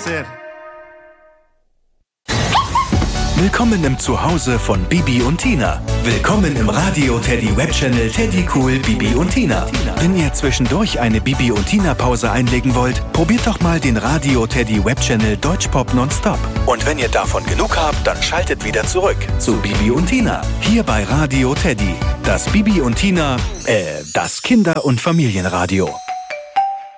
sehr. Willkommen im Zuhause von Bibi und Tina. Willkommen im Radio Teddy Webchannel Teddy Cool Bibi und Tina. Wenn ihr zwischendurch eine Bibi und Tina Pause einlegen wollt, probiert doch mal den Radio Teddy Webchannel Deutschpop Nonstop. Und wenn ihr davon genug habt, dann schaltet wieder zurück zu Bibi und Tina. Hier bei Radio Teddy. Das Bibi und Tina, das Kinder- und Familienradio.